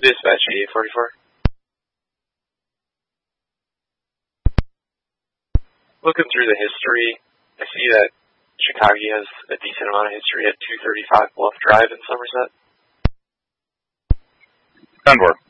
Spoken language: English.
Dispatch 8844. Looking through the history, I see that Chicago has a decent amount of history at 235 Bluff Drive in Somerset. 10-4.